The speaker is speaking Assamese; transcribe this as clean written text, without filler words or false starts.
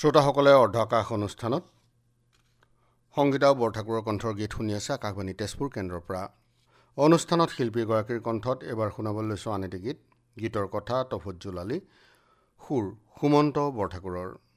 শ্ৰোতাসকলে অৰ্ধআকাশ অনুষ্ঠানত সংগীতা বৰঠাকুৰৰ কণ্ঠৰ গীত শুনি আছে আকাশবাণী তেজপুৰ কেন্দ্ৰৰ পৰা। অনুষ্ঠানত শিল্পীগৰাকীৰ কণ্ঠত এবাৰ শুনাবলৈ লৈছোঁ আন এটি গীত। গীতৰ কথা তফজ্জুল আলী, সুৰ সুমন্ত বৰঠাকুৰৰ।